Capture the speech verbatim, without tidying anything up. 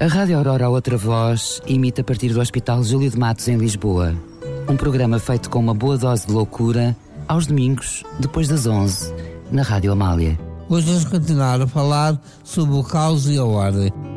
A Rádio Aurora Outra Voz imita a partir do Hospital Júlio de Matos, em Lisboa. Um programa feito com uma boa dose de loucura, aos domingos, depois das onze, na Rádio Amália. Hoje vamos continuar a falar sobre o caos e a ordem.